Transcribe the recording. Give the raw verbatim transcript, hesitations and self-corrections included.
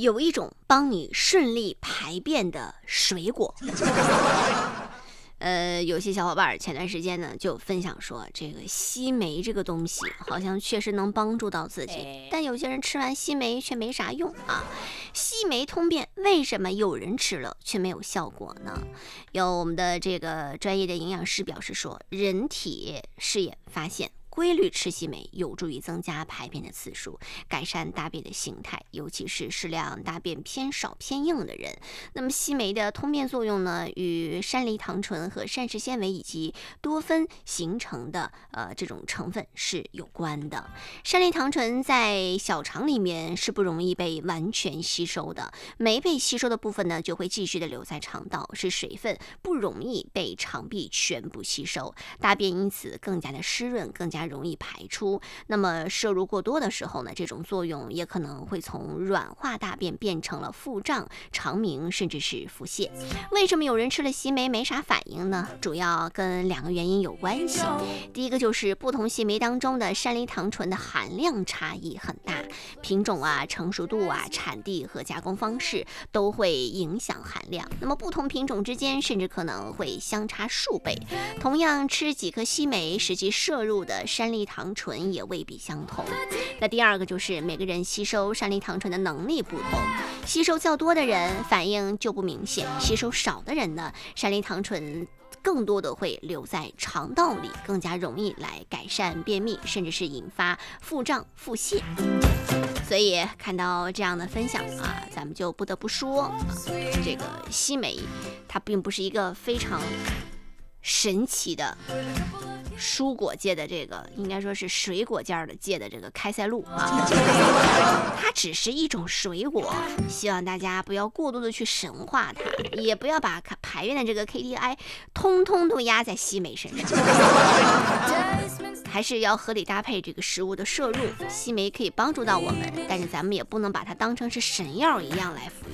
有一种帮你顺利排便的水果。呃，有些小伙伴前段时间呢就分享说，这个西梅这个东西好像确实能帮助到自己，但有些人吃完西梅却没啥用啊。西梅通便，为什么有人吃了却没有效果呢？有我们的这个专业的营养师表示说，人体试验发现，规律吃西梅有助于增加排便的次数，改善大便的形态，尤其是适量大便偏少偏硬的人。那么西梅的通便作用呢，与山梨糖醇和膳食纤维以及多酚形成的呃这种成分是有关的。山梨糖醇在小肠里面是不容易被完全吸收的，没被吸收的部分呢就会继续的留在肠道，使水分不容易被肠壁全部吸收，大便因此更加的湿润，更加容易排出。那么摄入过多的时候呢，这种作用也可能会从软化大便变成了腹胀、肠鸣，甚至是腹泻。为什么有人吃了西梅没啥反应呢？主要跟两个原因有关系。第一个就是不同西梅当中的山梨糖醇的含量差异很大，品种啊、成熟度啊、产地和加工方式都会影响含量。那么不同品种之间甚至可能会相差数倍。同样吃几颗西梅，实际摄入的山梨糖醇也未必相同。那第二个就是每个人吸收山梨糖醇的能力不同，吸收较多的人反应就不明显，吸收少的人呢，山梨糖醇更多的会留在肠道里，更加容易来改善便秘，甚至是引发腹胀、腹泻。所以看到这样的分享啊，咱们就不得不说，啊、这个西梅它并不是一个非常神奇的蔬果界的这个，应该说是水果界的界的这个开塞露啊，它只是一种水果，希望大家不要过度的去神化它，也不要把排便的这个 K P I 通通都压在西梅身上，还是要合理搭配这个食物的摄入。西梅可以帮助到我们，但是咱们也不能把它当成是神药一样来服用。